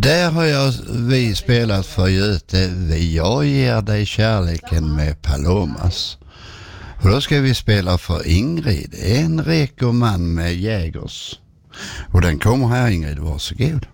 Där har vi spelat för Göte. Jag ger dig kärleken med Palomas. Och då ska vi spela för Ingrid, en reko man med Jägers. Och den kommer här, Ingrid, varsågod.